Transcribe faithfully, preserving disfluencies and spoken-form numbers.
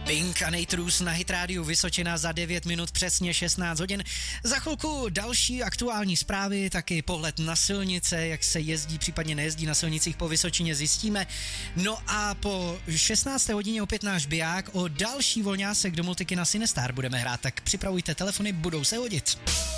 Pink a Nate Ruess na Hit Rádiu Vysočina za devět minut přesně šestnáct hodin. Za chvilku další aktuální zprávy, taky pohled na silnice, jak se jezdí, případně nejezdí na silnicích po Vysočině, zjistíme. No a po šestnácté hodině opět náš biják, o další volňásek do multikina Cinestar budeme hrát, tak připravujte telefony, budou se hodit.